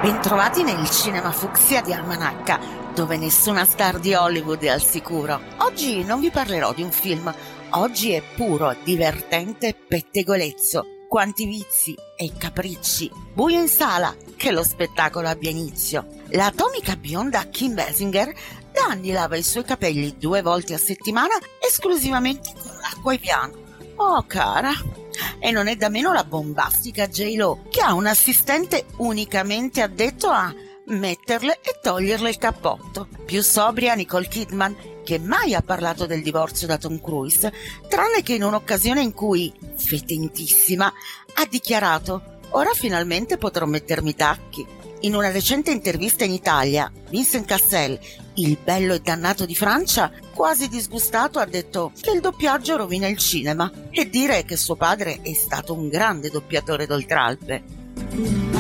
Bentrovati nel cinema fucsia di Almanacca, dove nessuna star di Hollywood è al sicuro. Oggi non vi parlerò di un film, oggi è puro, divertente pettegolezzo. Quanti vizi e capricci. Buio in sala, che lo spettacolo abbia inizio. L'atomica bionda Kim Basinger da anni lava i suoi capelli 2 volte a settimana esclusivamente con l'acqua e piano. Oh cara! E non è da meno la bombastica J-Lo, che ha un assistente unicamente addetto a metterle e toglierle il cappotto. Più sobria Nicole Kidman, che mai ha parlato del divorzio da Tom Cruise, tranne che in un'occasione in cui, fetentissima, ha dichiarato: ora finalmente potrò mettermi i tacchi. In una recente intervista in Italia, Vincent Cassel, il bello e dannato di Francia, quasi disgustato, ha detto che il doppiaggio rovina il cinema, e dire che suo padre è stato un grande doppiatore d'oltralpe.